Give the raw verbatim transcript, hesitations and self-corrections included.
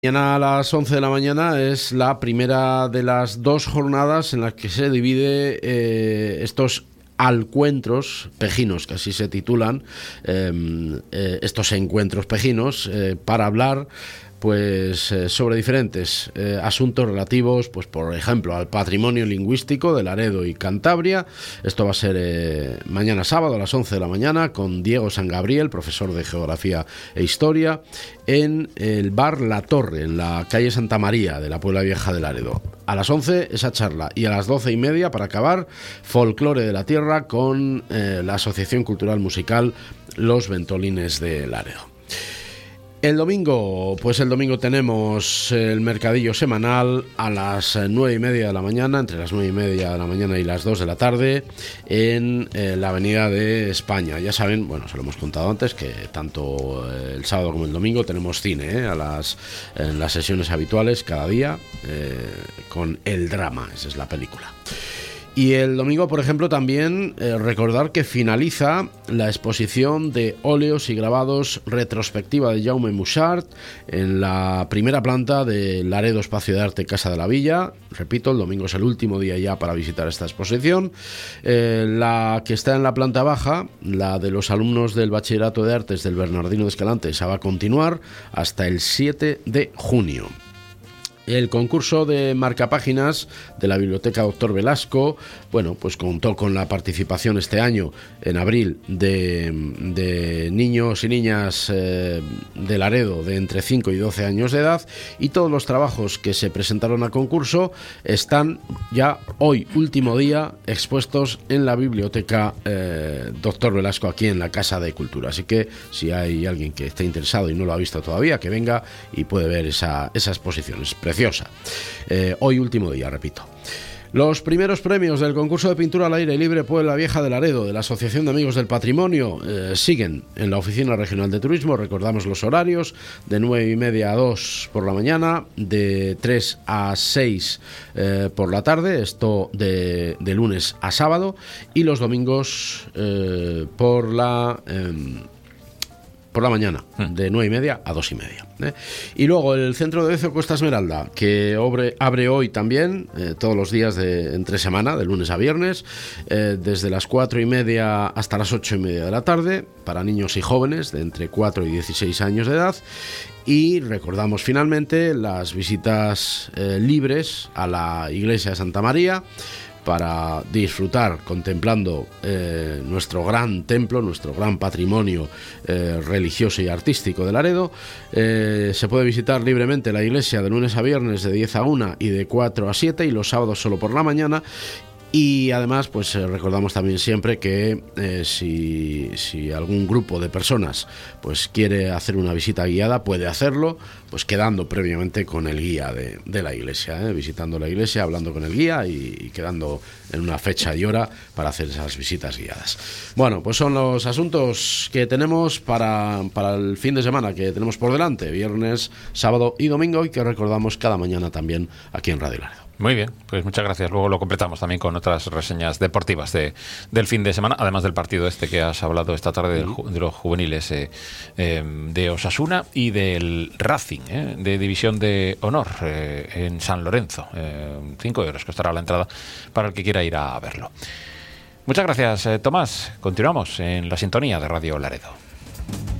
Mañana a las once de la mañana es la primera de las dos jornadas en las que se divide eh, estos alcuentros pejinos, que así se titulan, eh, eh, estos encuentros pejinos, eh, para hablar pues eh, sobre diferentes eh, asuntos relativos, pues por ejemplo, al patrimonio lingüístico de Laredo y Cantabria. Esto va a ser eh, mañana sábado a las once de la mañana con Diego San Gabriel, profesor de Geografía e Historia, en el bar La Torre, en la calle Santa María de la Puebla Vieja de Laredo. A las once esa charla, y a las doce y media, para acabar, Folclore de la Tierra con eh, la Asociación Cultural Musical Los Ventolines de Laredo. El domingo, pues el domingo tenemos el mercadillo semanal a las nueve y media de la mañana, entre las nueve y media de la mañana y las dos de la tarde, en eh, la Avenida de España. Ya saben, bueno, se lo hemos contado antes, que tanto eh, el sábado como el domingo tenemos cine, eh, a las, en las sesiones habituales cada día, eh, con El Drama, esa es la película. Y el domingo, por ejemplo, también eh, recordar que finaliza la exposición de óleos y grabados retrospectiva de Jaume Mussart en la primera planta de Laredo Espacio de Arte Casa de la Villa. Repito, el domingo es el último día ya para visitar esta exposición. Eh, la que está en la planta baja, la de los alumnos del Bachillerato de Artes del Bernardino de Escalante, esa va a continuar hasta el siete de junio. El concurso de marcapáginas de la Biblioteca Doctor Velasco, bueno, pues contó con la participación este año, en abril, de, de niños y niñas eh, de Laredo de entre cinco y doce años de edad, y todos los trabajos que se presentaron a concurso están ya hoy, último día, expuestos en la Biblioteca eh, Doctor Velasco, aquí en la Casa de Cultura. Así que si hay alguien que esté interesado y no lo ha visto todavía, que venga y puede ver esa, esa exposición. Es preciosa. Eh, hoy último día, repito. Los primeros premios del concurso de pintura al aire libre Puebla Vieja de Laredo de la Asociación de Amigos del Patrimonio eh, siguen en la Oficina Regional de Turismo. Recordamos los horarios: de nueve y media a dos por la mañana, de tres a seis eh, por la tarde, esto de, de lunes a sábado, y los domingos eh, por la... Eh, por la mañana, de nueve y media a dos y media. ¿eh? Y luego el Centro de Ocio Costa Esmeralda, que abre, abre hoy también, eh, todos los días de entre semana, de lunes a viernes, eh, desde las cuatro y media hasta las ocho y media de la tarde, para niños y jóvenes de entre cuatro y dieciséis años de edad. Y recordamos finalmente las visitas eh, libres a la Iglesia de Santa María, para disfrutar contemplando eh, nuestro gran templo, nuestro gran patrimonio eh, religioso y artístico de Laredo. Eh, se puede visitar libremente la iglesia de lunes a viernes de diez a una y de cuatro a siete, y los sábados solo por la mañana. Y además, pues eh, recordamos también siempre que eh, si, si algún grupo de personas pues quiere hacer una visita guiada, puede hacerlo, pues quedando previamente con el guía de, de la iglesia, ¿eh? visitando la iglesia, hablando con el guía y, y quedando en una fecha y hora para hacer esas visitas guiadas. Bueno, pues son los asuntos que tenemos para, para el fin de semana que tenemos por delante, viernes, sábado y domingo, y que recordamos cada mañana también aquí en Radio Laredo. Muy bien, pues muchas gracias. Luego lo completamos también con otras reseñas deportivas de, del fin de semana, además del partido este que has hablado esta tarde del, de los juveniles eh, eh, de Osasuna y del Racing, eh, de División de Honor eh, en San Lorenzo. Eh, cinco euros costará la entrada para el que quiera ir a verlo. Muchas gracias, eh, Tomás. Continuamos en la sintonía de Radio Laredo.